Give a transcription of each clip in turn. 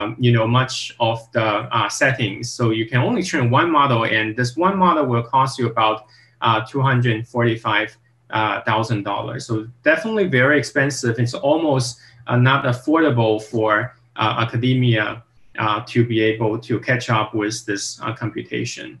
much of the settings. So you can only train one model, and this one model will cost you about $245,000. So definitely very expensive. It's almost not affordable for academia to be able to catch up with this computation.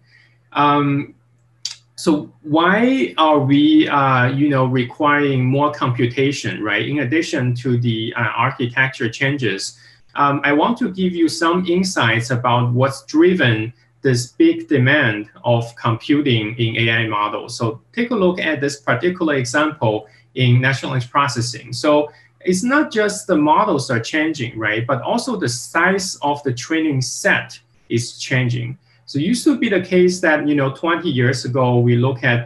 So why are we, requiring more computation, right? In addition to the architecture changes, I want to give you some insights about what's driven this big demand of computing in AI models. So take a look at this particular example in natural language processing. So it's not just the models are changing, right? But also the size of the training set is changing. So it used to be the case that 20 years ago, we look at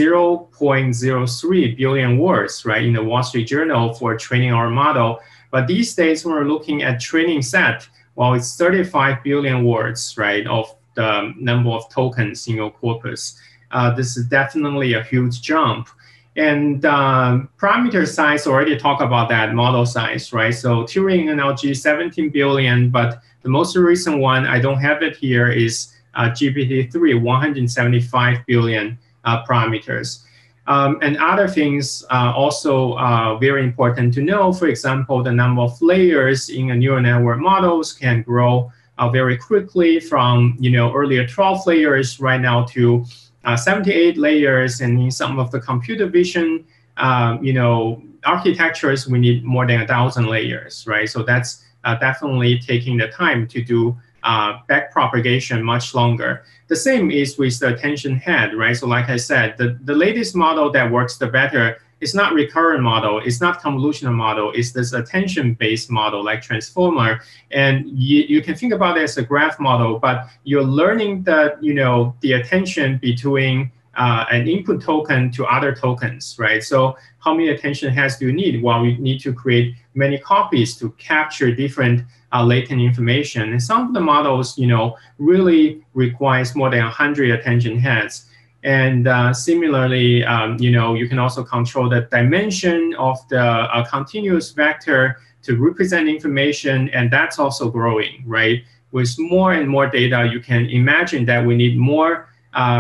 0.03 billion words, right, in the Wall Street Journal for training our model. But these days, when we're looking at training set, well, it's 35 billion words, right, of the number of tokens in your corpus. This is definitely a huge jump. And parameter size, already talk about that, model size, right? So Turing NLG, 17 billion, but the most recent one, I don't have it here, is GPT-3, 175 billion parameters. And other things also very important to know. For example, the number of layers in a neural network models can grow very quickly from earlier 12 layers right now to 78 layers. And in some of the computer vision architectures, we need more than 1,000 layers, right? So that's definitely taking the time to do back propagation much longer. The same is with the attention head, right? So like I said, the latest model that works the better is not recurrent model, it's not convolutional model, it's this attention-based model like transformer. And you can think about it as a graph model, but you're learning that the attention between an input token to other tokens, right? So how many attention heads do you need? Well, we need to create many copies to capture different latent information. And some of the models, really requires more than 100 attention heads. And similarly, you can also control the dimension of the continuous vector to represent information, and that's also growing, right? With more and more data, you can imagine that we need more,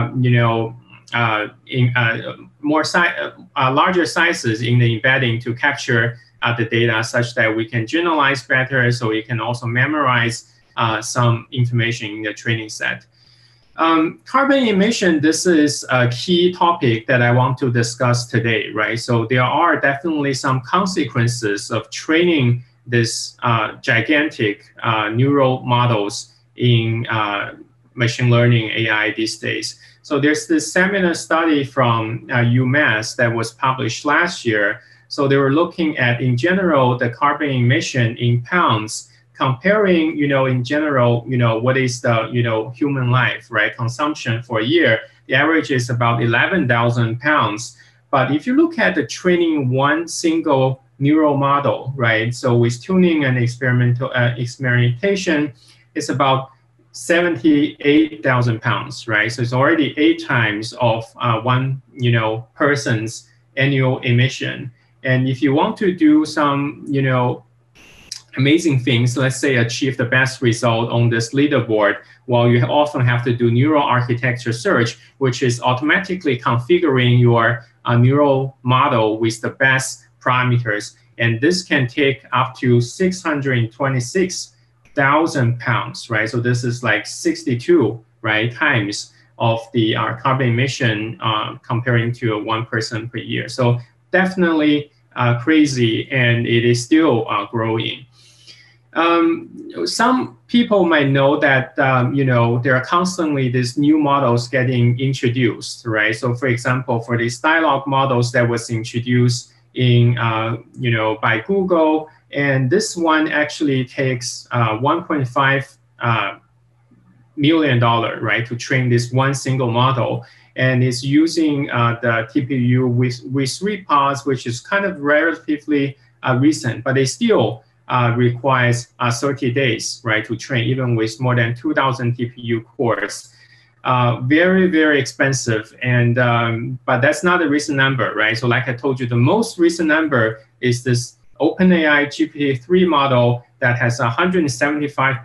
larger sizes in the embedding to capture the data such that we can generalize better, so we can also memorize some information in the training set. Carbon emission, this is a key topic that I want to discuss today, right? So there are definitely some consequences of training this gigantic neural models in machine learning AI these days. So there's this seminal study from UMass that was published last year. So they were looking at, in general, the carbon emission in pounds, comparing, in general, what is the, human life, right, consumption for a year. The average is about 11,000 pounds. But if you look at the training one single neural model, right, so with tuning and experimentation, it's about 78,000 pounds, right? So it's already 8 times of one, person's annual emission. And if you want to do some, amazing things, let's say achieve the best result on this leaderboard, well, you often have to do neural architecture search, which is automatically configuring your neural model with the best parameters. And this can take up to 626,000 pounds, right? So this is like 62, right, times of the carbon emission comparing to 1 person per year. So definitely crazy, and it is still growing. Some people might know that there are constantly these new models getting introduced, right? So for example, for these dialogue models that was introduced in by Google, and this one actually takes $1.5 million, right, to train this one single model, and it's using the TPU with 3 pods, which is kind of relatively recent, but they still requires 30 days, right, to train, even with more than 2,000 TPU cores. Very, very expensive, and but that's not the recent number, right? So like I told you, the most recent number is this OpenAI GPT-3 model that has 175